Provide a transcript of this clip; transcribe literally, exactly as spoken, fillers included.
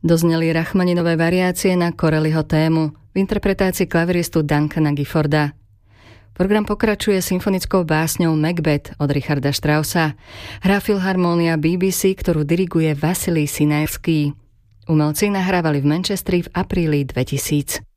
Dozneli Rachmaninové variácie na Corelliho tému v interpretácii klaviristu Duncana Gifforda. Program pokračuje symfonickou básňou Macbeth od Richarda Straussa. Hrá Filharmónia bé bé cé, ktorú diriguje Vasilij Sinajský. Umelci nahrávali v Manchesteri v apríli dvetisíc.